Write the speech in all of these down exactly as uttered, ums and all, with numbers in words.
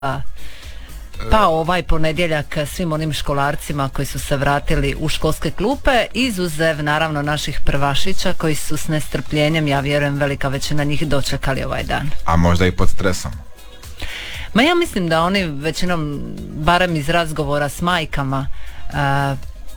pa ovaj ponedjeljak svim onim školarcima koji su se vratili u školske klupe, izuzev naravno naših prvašića koji su s nestrpljenjem, ja vjerujem velika većina njih, dočekali ovaj dan. A možda i pod stresom? Ma ja mislim da oni većinom, barem iz razgovora s majkama uh,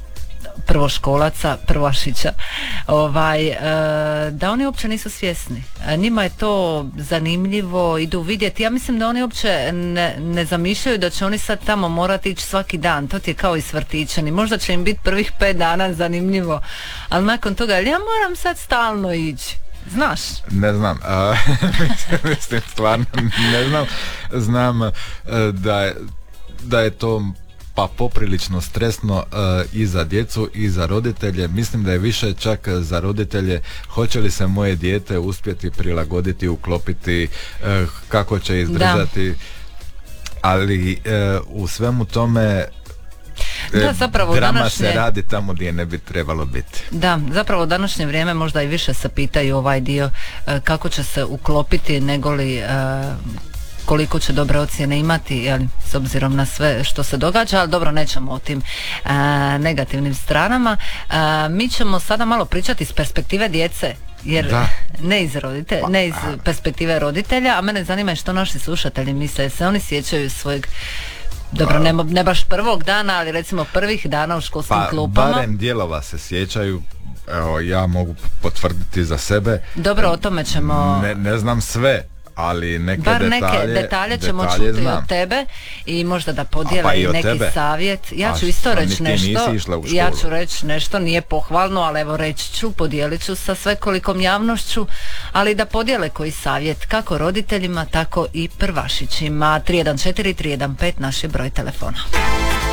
prvoškolaca, prvašića, ovaj, uh, da oni uopće nisu svjesni. Uh, njima je to zanimljivo, idu vidjeti. Ja mislim da oni uopće ne, ne zamišljaju da će oni sad tamo morati ići svaki dan. To ti je kao i s vrtićani. Možda će im biti prvih pet dana zanimljivo, ali nakon toga, ja moram sad stalno ići. Znaš? Ne znam, uh, mislim stvarno ne znam, znam uh, da, je, da je to pa poprilično stresno uh, i za djecu i za roditelje. Mislim da je više čak za roditelje, hoće li se moje dijete uspjeti prilagoditi, uklopiti, uh, kako će izdržati, da. Ali uh, u svemu tome da, zapravo drama današnje... se radi tamo gdje ne bi trebalo biti. Da, zapravo u današnje vrijeme možda i više se pitaju ovaj dio uh, kako će se uklopiti nego li uh, koliko će dobre ocjene imati, jeli, s obzirom na sve što se događa, ali dobro, nećemo o tim uh, negativnim stranama. Uh, mi ćemo sada malo pričati iz perspektive djece, jer da. ne iz roditelja, pa, ne iz perspektive roditelja, a mene zanima što naši slušatelji misle, se oni sjećaju svojeg, dobro, ne, ne baš prvog dana, ali recimo prvih dana u školskim pa, klupama. Barem dijelova se sjećaju, evo, ja mogu potvrditi za sebe. Dobro, o tome ćemo... Ne, ne znam sve, ali neke bar detalje, neke detalje ćemo detalje čuti znam. Od tebe i možda da podijele pa i i neki tebe. savjet. Ja A ću isto reći nešto, ja ću reći nešto, nije pohvalno, ali evo reći ću, podijelit ću sa svekolikom javnošću, ali da podijele koji savjet, kako roditeljima, tako i prvašićima. tri jedan četiri tri jedan pet naš je broj telefona.